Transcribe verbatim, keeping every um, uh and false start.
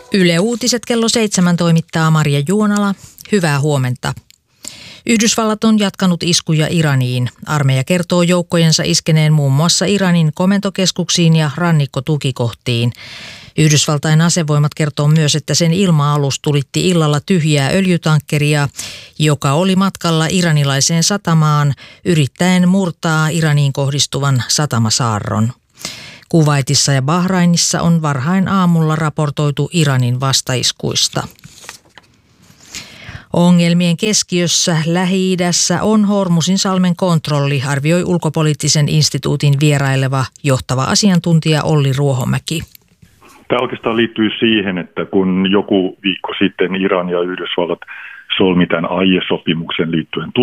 Yle Uutiset kello seitsemän toimittaa Marja Juonala. Hyvää huomenta. Yhdysvallat on jatkanut iskuja Iraniin. Armeija kertoo joukkojensa iskeneen muun muassa Iranin komentokeskuksiin ja rannikkotukikohtiin. Yhdysvaltain asevoimat kertoo myös, että sen ilma-alus tulitti illalla tyhjää öljytankkeria, joka oli matkalla iranilaiseen satamaan yrittäen murtaa Iraniin kohdistuvan satamasaarron. Kuwaitissa ja Bahrainissa on varhain aamulla raportoitu Iranin vastaiskuista. Ongelmien keskiössä Lähi-idässä on Hormuzinsalmen kontrolli, arvioi ulkopoliittisen instituutin vieraileva johtava asiantuntija Olli Ruohomäki. Tämä oikeastaan liittyy siihen, että kun joku viikko sitten Iran ja Yhdysvallat solmi tämän aiesopimuksen liittyen